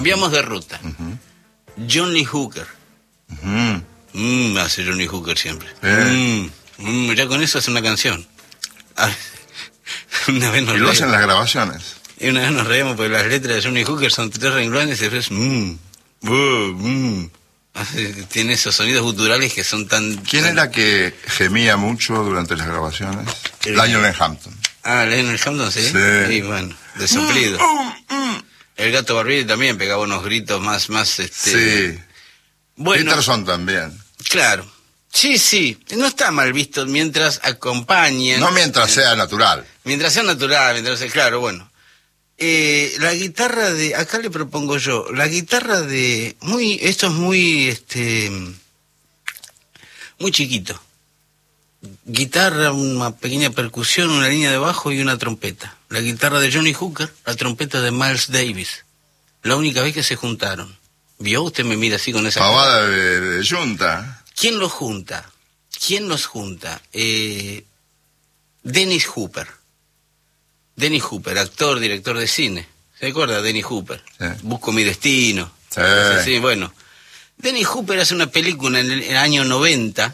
Cambiamos de ruta. John Lee Hooker. Hace John Lee Hooker siempre. Ya con eso hace una canción. Una vez nos reímos en las grabaciones. Y una vez nos reímos porque las letras de John Lee Hooker son 3 renglones y después tiene esos sonidos guturales que son tan... ¿Quién era que gemía mucho durante las grabaciones? Lionel Hampton. Lionel Hampton, ¿sí? Sí. Y bueno, de soplido. El Gato Barbieri también pegaba unos gritos más Sí. Bueno, Peterson también. Claro. Sí. No está mal visto mientras acompañen. No mientras sea natural. Mientras sea natural, claro, bueno. La guitarra de... Acá le propongo yo. La guitarra de... Esto es muy chiquito. Guitarra, una pequeña percusión, una línea de bajo y una trompeta. La guitarra de Johnny Hooker, la trompeta de Miles Davis. La única vez que se juntaron. ¿Vio? Usted me mira así con esa... Pavada de yunta. ¿Quién los junta? Dennis Hooper. Dennis Hooper, actor, director de cine. ¿Se acuerda? Dennis Hooper. Sí. Busco mi destino. Sí, bueno. Dennis Hooper hace una película en el año 90.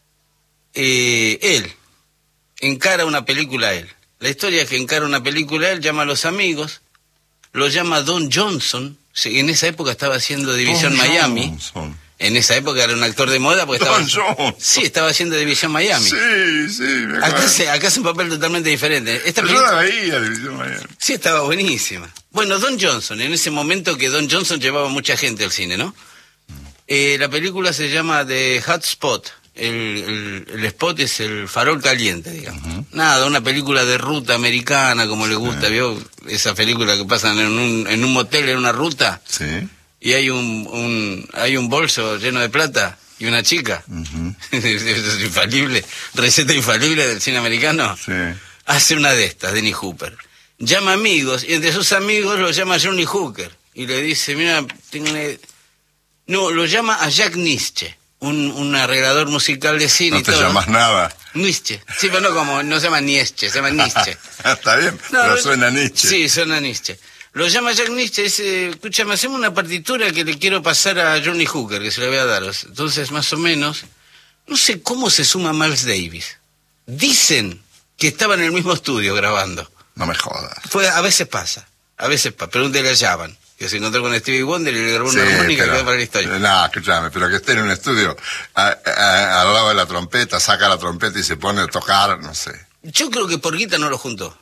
Él encara una película él. La historia es que encara una película él, llama a los amigos, lo llama Don Johnson. En esa época estaba haciendo División Miami. Johnson. En esa época era un actor de moda porque Don Johnson. Sí, estaba haciendo División Miami. Sí, me acuerdo. Acá hace un papel totalmente diferente. Yo la veía, División Miami. Sí, estaba buenísima. Bueno, Don Johnson, en ese momento que Don Johnson llevaba mucha gente al cine, ¿no? La película se llama The Hot Spot. El spot es el farol caliente, digamos. Nada, una película de ruta americana, como le gusta, ¿vio? Esa película que pasan en un motel, en una ruta. Sí. Y hay un bolso lleno de plata y una chica. Es infalible, receta infalible del cine americano. Sí. Hace una de estas, Dennis Hooper. Llama amigos, y entre sus amigos lo llama Johnny Hooker. Y le dice, mira, No, lo llama a Jack Nitzsche, un arreglador musical de cine. No te llamas nada. Nietzsche. Sí, pero no se llama Nietzsche, se llama Nietzsche. Está bien, pero suena Nietzsche. Sí, suena Nietzsche. Lo llama Jack Nitzsche y dice, escúchame, hacemos una partitura que le quiero pasar a Johnny Hooker, que se la voy a dar. Entonces, más o menos, no sé cómo se suma Miles Davis. Dicen que estaba en el mismo estudio grabando. No me jodas. A veces pasa. Pregúntele a Javan, que se encontró con Stevie Wonder y le grabó una armónica que quedó para la historia. No, escúchame, pero que esté en un estudio al lado de la trompeta, saca la trompeta y se pone a tocar, no sé. Yo creo que por guita no lo juntó.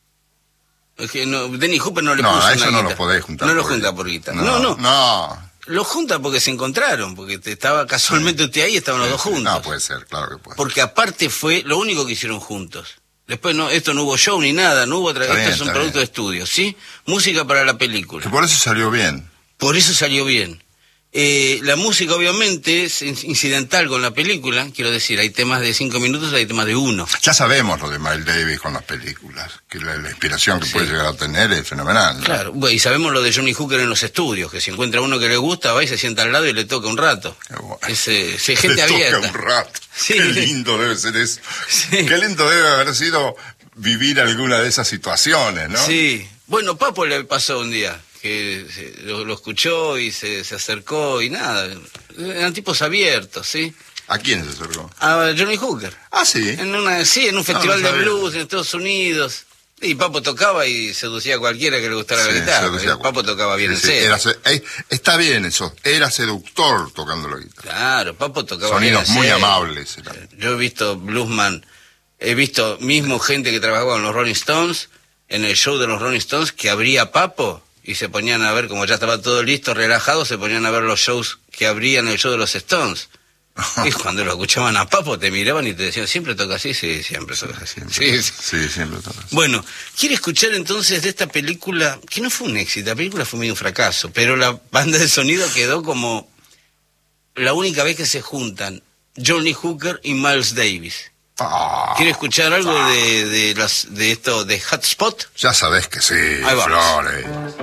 Es que Dennis Hooper no le puso a una eso guita. no lo podés juntar. No lo junta por guita. No. Lo junta porque se encontraron, porque estaba casualmente usted ahí, estaban los dos juntos. No, puede ser, claro que puede. Porque aparte fue lo único que hicieron juntos. Después esto no hubo show ni nada, no hubo otra. Esto es un producto de estudio, ¿sí? Música para la película. Que por eso salió bien. Por eso salió bien. La música obviamente es incidental con la película, quiero decir, hay temas de 5 minutos, hay temas de 1. Ya sabemos lo de Miles Davis con las películas, que la inspiración que puede llegar a tener es fenomenal, ¿no? Claro, y sabemos lo de Johnny Hooker en los estudios, que si encuentra uno que le gusta, va y se sienta al lado y le toca un rato. Qué bueno. Es gente abierta. Le toca un rato. Sí. Qué lindo debe ser eso. Sí. Qué lindo debe haber sido vivir alguna de esas situaciones, ¿no? Sí. Bueno, Papo le pasó un día que lo escuchó y se acercó y nada. Eran tipos abiertos, ¿sí? ¿A quién se acercó? A Johnny Hooker. Ah, sí. En un festival de blues en Estados Unidos. Y Papo tocaba y seducía a cualquiera que le gustara la guitarra. Papo tocaba bien en serio. Está bien eso, era seductor tocando la guitarra. Claro, Papo tocaba sonidos bien en muy serio. amables. Yo he visto bluesman, he visto mismo gente que trabajaba con los Rolling Stones, en el show de los Rolling Stones, que abría Papo y se ponían a ver, como ya estaba todo listo, relajado, se ponían a ver los shows que abrían el show de los Stones. Y cuando lo escuchaban a Papo te miraban y te decían, ¿siempre toca así? Sí, siempre toca así. Sí, siempre toca así. Bueno, ¿quiere escuchar entonces de esta película, que no fue un éxito, la película fue medio un fracaso, pero la banda de sonido quedó como la única vez que se juntan Johnny Hooker y Miles Davis? ¿Quiere escuchar algo de esto, de Hot Spot? Ya sabés que sí, Ahí vamos. Flores.